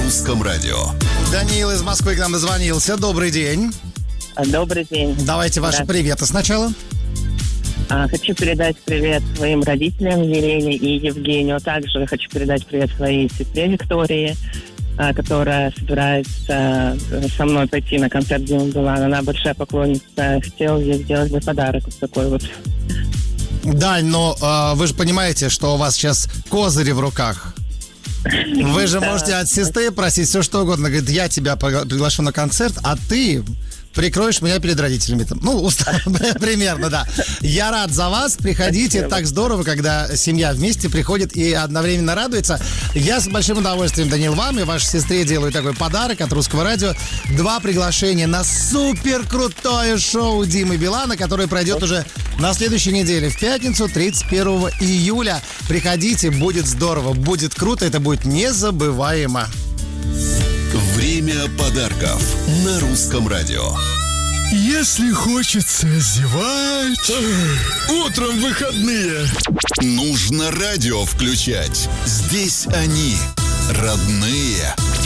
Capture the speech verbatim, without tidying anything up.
Русском радио. Даниил из Москвы к нам дозвонился. Добрый день. Добрый день. Давайте ваши приветы сначала. Хочу передать привет своим родителям Елене и Евгению. Также хочу передать привет своей сестре Виктории, которая собирается со мной пойти на концерт Димы Билана. Она большая поклонница. Хотела ей сделать бы подарок вот такой вот. Дань, но э, вы же понимаете, что у вас сейчас козыри в руках. Вы же можете от сестры просить все что угодно. Говорит, я тебя приглашу на концерт, а ты прикроешь меня перед родителями. Ну, примерно, да. Я рад за вас. Приходите. Так здорово, когда семья вместе приходит и одновременно радуется. Я с большим удовольствием, Даниил, вам и вашей сестре делаю такой подарок от Русского радио. Два приглашения на супер крутое шоу Димы Билана, которое пройдет уже на следующей неделе, в пятницу, тридцать первого июля. Приходите, будет здорово, будет круто, это будет незабываемо. Время подарков на Русском радио. Если хочется зевать, утром выходные, нужно радио включать. Здесь они, родные.